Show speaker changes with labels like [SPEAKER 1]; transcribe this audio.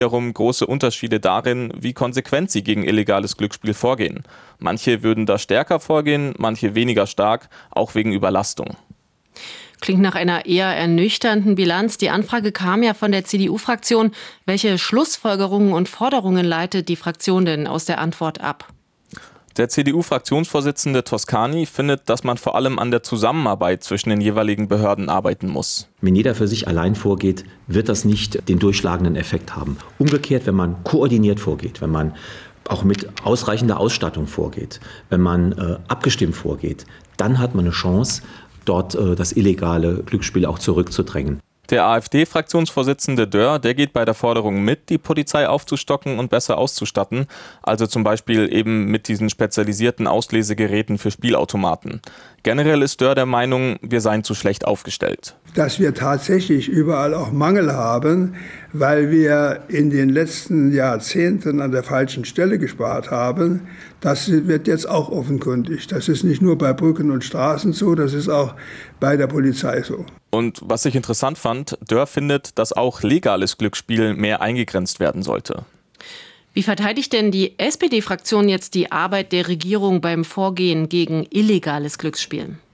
[SPEAKER 1] Wiederum große Unterschiede darin, wie konsequent sie gegen illegales Glücksspiel vorgehen. Manche würden da stärker vorgehen, manche weniger stark, auch wegen Überlastung.
[SPEAKER 2] Klingt nach einer eher ernüchternden Bilanz. Die Anfrage kam ja von der CDU-Fraktion. Welche Schlussfolgerungen und Forderungen leitet die Fraktion denn aus der Antwort ab?
[SPEAKER 1] Der CDU-Fraktionsvorsitzende Toscani findet, dass man vor allem an der Zusammenarbeit zwischen den jeweiligen Behörden arbeiten muss.
[SPEAKER 3] Wenn jeder für sich allein vorgeht, wird das nicht den durchschlagenden Effekt haben. Umgekehrt, wenn man koordiniert vorgeht, wenn man auch mit ausreichender Ausstattung vorgeht, wenn man abgestimmt vorgeht, dann hat man eine Chance, dort das illegale Glücksspiel auch zurückzudrängen.
[SPEAKER 1] Der AfD-Fraktionsvorsitzende Dörr, der geht bei der Forderung mit, die Polizei aufzustocken und besser auszustatten. Also zum Beispiel eben mit diesen spezialisierten Auslesegeräten für Spielautomaten. Generell ist Dörr der Meinung, wir seien zu schlecht aufgestellt.
[SPEAKER 4] Dass wir tatsächlich überall auch Mangel haben, weil wir in den letzten Jahrzehnten an der falschen Stelle gespart haben, das wird jetzt auch offenkundig. Das ist nicht nur bei Brücken und Straßen so, das ist auch bei der Polizei so.
[SPEAKER 1] Und was ich interessant fand, Dörr findet, dass auch legales Glücksspiel mehr eingegrenzt werden sollte.
[SPEAKER 2] Wie verteidigt denn die SPD-Fraktion jetzt die Arbeit der Regierung beim Vorgehen gegen illegales Glücksspiel?